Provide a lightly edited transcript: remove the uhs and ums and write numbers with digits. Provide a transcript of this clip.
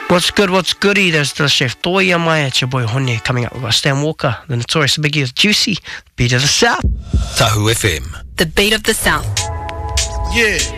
What's good, what's goody? There's the chef Toya Maya. It's your boy Hone coming up. We've got Stan Walker, the Notorious Biggie with Juicy, Beat of the South. Tahu FM. The beat of the South. Yeah.